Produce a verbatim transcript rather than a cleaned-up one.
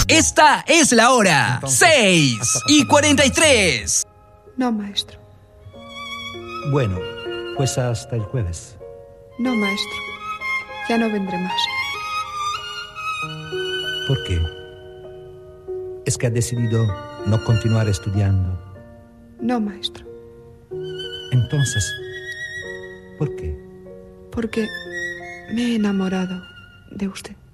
Esta es la hora. seis y cuarenta y tres. No, maestro. Bueno, pues hasta el jueves. No, maestro. Ya no vendré más. ¿Por qué? ¿Es que ha decidido no continuar estudiando? No, maestro. Entonces, ¿por qué? Porque me he enamorado de usted.